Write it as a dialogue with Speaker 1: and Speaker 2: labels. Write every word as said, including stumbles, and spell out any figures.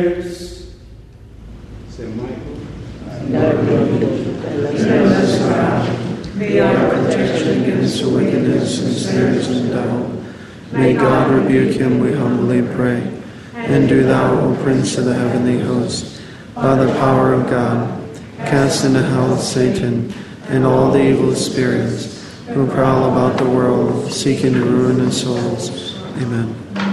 Speaker 1: Saint Michael,
Speaker 2: may our protection against wickedness and snares and devil. May God rebuke him, we humbly pray. And do thou, O Prince of the heavenly host, by the power of God, cast into hell Satan and all the evil spirits who prowl about the world, seeking to ruin his souls. Amen.